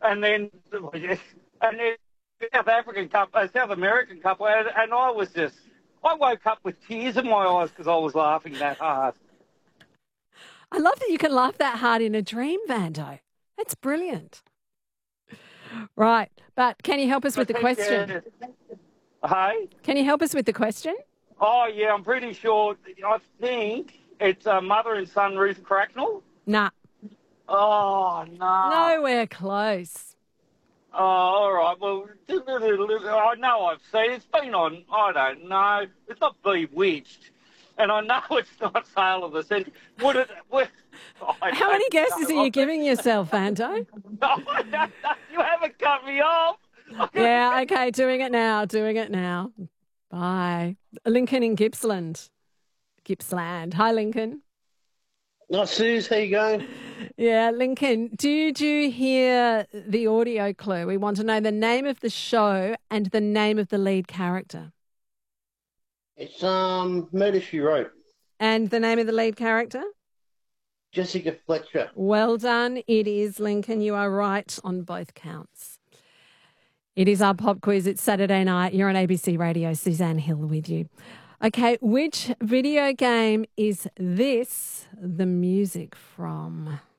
and then South American couple, and I woke up with tears in my eyes because I was laughing that hard. I love that you can laugh that hard in a dream, Vando. That's brilliant. Right, but can you help us with the question? Hey? Can you help us with the question? Oh, yeah, I'm pretty sure. I think it's mother and son Ruth Cracknell. Nah. Oh, no. Nowhere close. Oh, all right. Well, I know I've seen it. It's been on, I don't know. It's not Bewitched. And I know it's not Sale of the Century. How many guesses are you giving yourself, Vando? You haven't cut me off. Yeah, okay, doing it now. Bye. Lincoln in Gippsland. Hi, Lincoln. Nice, Suze. How you going? Yeah, Lincoln, did you hear the audio clue? We want to know the name of the show and the name of the lead character. It's Murder, She Wrote. And the name of the lead character? Jessica Fletcher. Well done. It is, Lincoln. You are right on both counts. It is our pop quiz. It's Saturday night. You're on ABC Radio. Suzanne Hill with you. Okay, which video game is this the music from?